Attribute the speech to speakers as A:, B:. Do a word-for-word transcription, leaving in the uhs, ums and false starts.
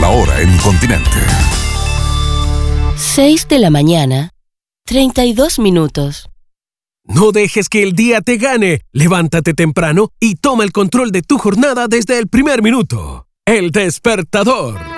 A: la hora en continente.
B: seis de la mañana, treinta y dos minutos.
C: No dejes que el día te gane. Levántate temprano y toma el control de tu jornada desde el primer minuto. El Despertador.